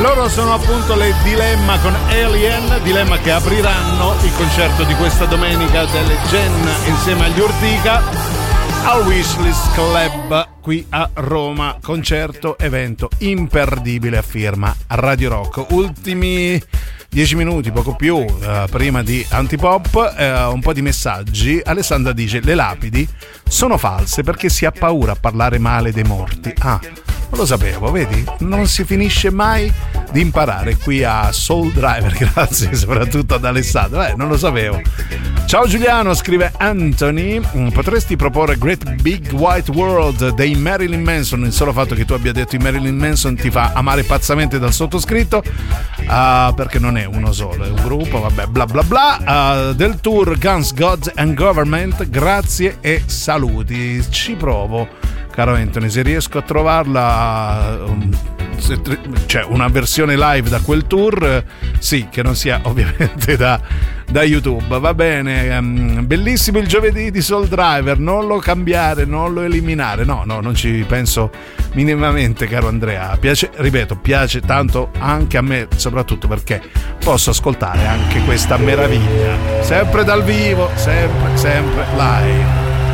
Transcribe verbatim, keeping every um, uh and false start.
Loro sono appunto le Dilemma con Alien, Dilemma che apriranno il concerto di questa domenica delle Gen insieme agli Urtica al Wishlist Club qui a Roma. Concerto, evento imperdibile a firma Radio Rock. Ultimi dieci minuti, poco più, uh, prima di Antipop, uh, un po' di messaggi. Alessandra dice: le lapidi sono false perché si ha paura a parlare male dei morti. Ah, non lo sapevo, vedi? Non si finisce mai di imparare qui a Soul Driver. Grazie soprattutto ad Alessandro. Eh, non lo sapevo. Ciao Giuliano, scrive Anthony. Potresti proporre Great Big White World dei Marilyn Manson? Il solo fatto che tu abbia detto i Marilyn Manson ti fa amare pazzamente dal sottoscritto, uh, perché non è uno solo, è un gruppo, vabbè, bla bla bla. Uh, del tour Guns, Gods and Government, grazie e saluti. Ci provo, caro Anthony, se riesco a trovarla, um, se, cioè una versione live da quel tour, sì, che non sia ovviamente da, da YouTube. Va bene, um, bellissimo il giovedì di Soul Driver, non lo cambiare, non lo eliminare, no, no, non ci penso minimamente, caro Andrea. Piace, ripeto, piace tanto anche a me, soprattutto perché posso ascoltare anche questa meraviglia, sempre dal vivo, sempre, sempre live.